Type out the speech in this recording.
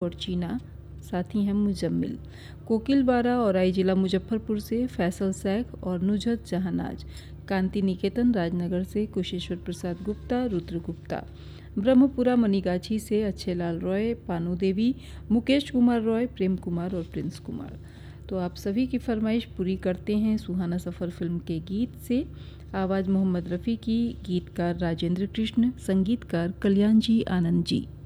और चीना, साथी हैं मुजम्मिल। कोकिल बारा और आई जिला मुजफ्फरपुर से फैसल सैग और नुजहत जहानाज। कांति निकेतन राजनगर से कुशेश्वर प्रसाद गुप्ता, रुद्र गुप्ता। ब्रह्मपुरा मनीगाछी से अच्छेलाल रॉय, पानू देवी, मुकेश कुमार रॉय, प्रेम कुमार और प्रिंस कुमार। तो आप सभी की फरमाइश पूरी करते हैं सुहाना सफ़र फिल्म के गीत से। आवाज़ मोहम्मद रफ़ी की, गीतकार राजेंद्र कृष्ण, संगीतकार कल्याण जी आनंद जी।